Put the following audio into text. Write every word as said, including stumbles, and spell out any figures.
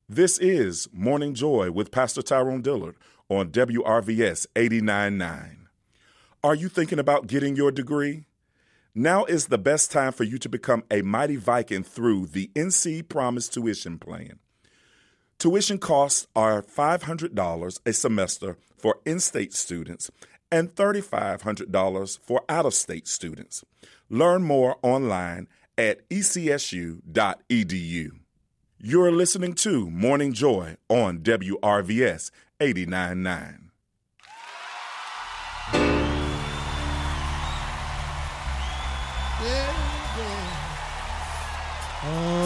This is Morning Joy with Pastor Tyrone Dillard on W R V S eighty-nine point nine. Are you thinking about getting your degree? Now is the best time for you to become a mighty Viking through the N C Promise Tuition Plan. Tuition costs are five hundred dollars a semester for in-state students and three thousand five hundred dollars for out-of-state students. Learn more online at e c s u dot e d u. You're listening to Morning Joy on W R V S eighty-nine point nine. Yeah, yeah.